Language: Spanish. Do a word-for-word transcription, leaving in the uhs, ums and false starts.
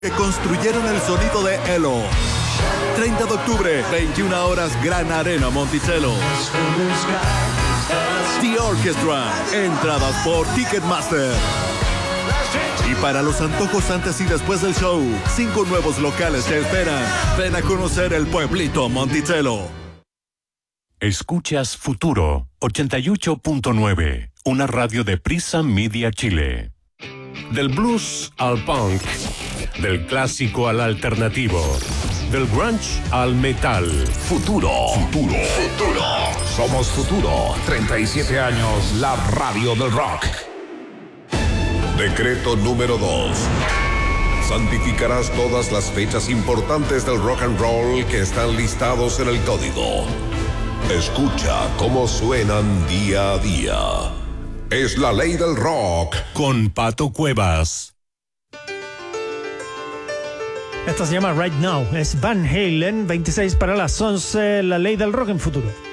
que construyeron el sonido de Elo. treinta de octubre, veintiuna horas, Gran Arena Monticello. The Orchestra. Entradas por Ticketmaster. Y para los antojos antes y después del show, cinco nuevos locales te esperan. Ven a conocer el pueblito Monticello. Escuchas Futuro ochenta y ocho punto nueve, una radio de Prisa Media Chile. Del blues al punk, del clásico al alternativo, del grunge al metal. Futuro, futuro, futuro. Somos Futuro, treinta y siete años, la radio del rock. Decreto número dos. Santificarás todas las fechas importantes del rock and roll que están listados en el código. Escucha cómo suenan día a día. Es la ley del rock. Con Pato Cuevas. Esta se llama Right Now. Es Van Halen, veintiséis para las once, la ley del rock en Futuro.